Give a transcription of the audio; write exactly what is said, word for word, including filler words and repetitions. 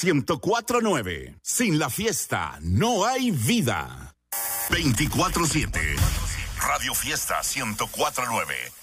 ciento cuatro punto nueve. Sin la fiesta no hay vida. veinticuatro siete. Radio Fiesta ciento cuatro punto nueve.